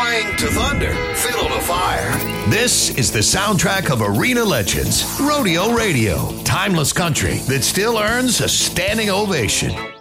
Flying to thunder, fiddle to fire. This is the soundtrack of Arena Legends, Rodeo Radio. Timeless country that still earns a standing ovation.